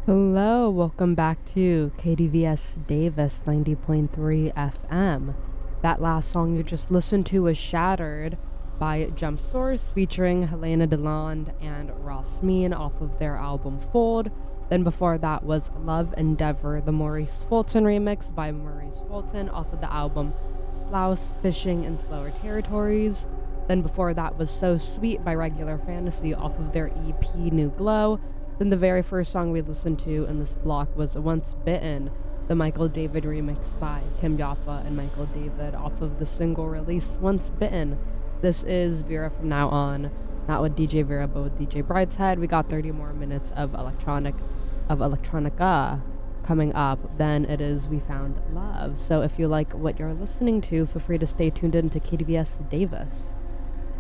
Hello, welcome back to KDVS Davis 90.3 FM. That last song you just listened to was Shattered by Jump Source featuring Helena DeLande and Ross Mean off of their album Fold. Then before that was Love Endeavor, the Maurice Fulton remix by Maurice Fulton off of the album Slouse Fishing in Slower Territories. Then before that was So Sweet by Regular Fantasy off of their EP New Glow. Then the very first song we listened to in this block was Once Bitten, the Michael David remix by Kim Jaffa and Michael David off of the single release Once Bitten. This is Vera from now on, not with DJ Vera but with DJ Brightside. We got 30 more minutes of electronica coming up. Then it is We Found Love. So if you like what you're listening to, feel free to stay tuned in to KDVS Davis.